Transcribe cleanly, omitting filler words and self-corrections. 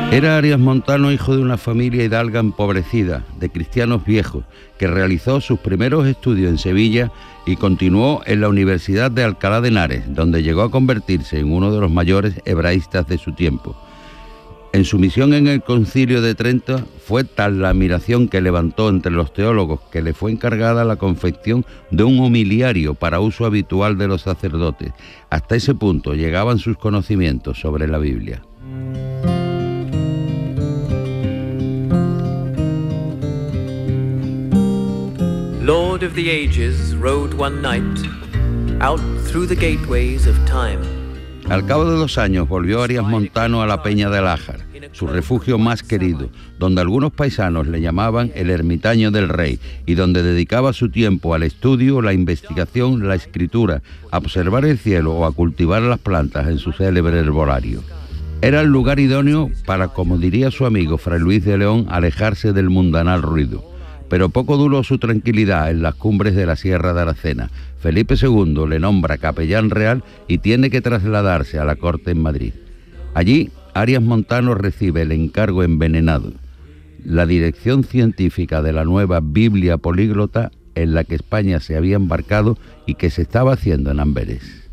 Era Arias Montano hijo de una familia hidalga empobrecida, de cristianos viejos, que realizó sus primeros estudios en Sevilla y continuó en la Universidad de Alcalá de Henares, donde llegó a convertirse en uno de los mayores hebraístas de su tiempo. En su misión en el Concilio de Trento fue tal la admiración que levantó entre los teólogos que le fue encargada la confección de un homiliario para uso habitual de los sacerdotes. Hasta ese punto llegaban sus conocimientos sobre la Biblia. Lord of the Ages rode one night out through the gateways of time. Al cabo de 2 años volvió Arias Montano a la Peña del Ájar, su refugio más querido, donde algunos paisanos le llamaban el ermitaño del rey y donde dedicaba su tiempo al estudio, la investigación, la escritura, a observar el cielo o a cultivar las plantas en su célebre herbolario. Era el lugar idóneo para, como diría su amigo Fray Luis de León, alejarse del mundanal ruido. Pero poco duró su tranquilidad en las cumbres de la Sierra de Aracena. Felipe II le nombra capellán real y tiene que trasladarse a la corte en Madrid. Allí, Arias Montano recibe el encargo envenenado, la dirección científica de la nueva Biblia políglota en la que España se había embarcado y que se estaba haciendo en Amberes.